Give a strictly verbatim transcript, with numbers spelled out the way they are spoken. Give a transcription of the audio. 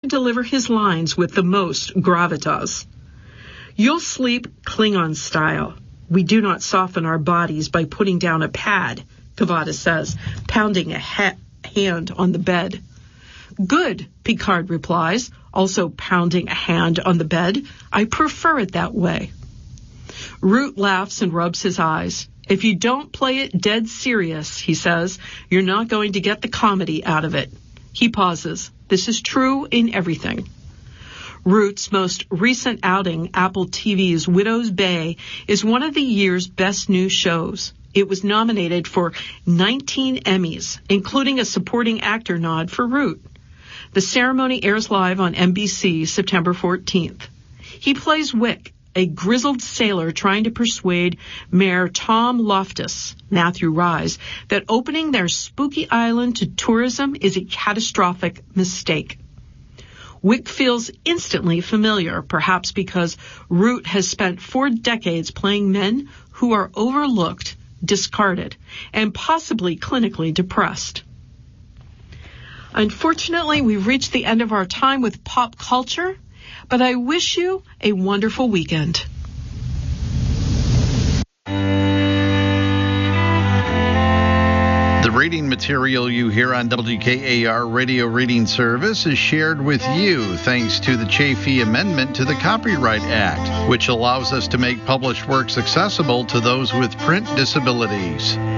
deliver his lines with the most gravitas. You'll sleep Klingon style. We do not soften our bodies by putting down a pad, Kavada says, pounding a ha- hand on the bed. Good, Picard replies, also pounding a hand on the bed. I prefer it that way. Root laughs and rubs his eyes. If you don't play it dead serious, he says, you're not going to get the comedy out of it. He pauses. This is true in everything. Root's most recent outing, Apple T V's Widow's Bay, is one of the year's best new shows. It was nominated for nineteen Emmys, including a supporting actor nod for Root. The ceremony airs live on N B C September fourteenth. He plays Wick, a grizzled sailor trying to persuade Mayor Tom Loftus, Matthew Rise, that opening their spooky island to tourism is a catastrophic mistake. Wick feels instantly familiar, perhaps because Root has spent four decades playing men who are overlooked, discarded, and possibly clinically depressed. Unfortunately, we've reached the end of our time with pop culture, but I wish you a wonderful weekend. The reading material you hear on W K A R Radio Reading Service is shared with you thanks to the Chafee Amendment to the Copyright Act, which allows us to make published works accessible to those with print disabilities.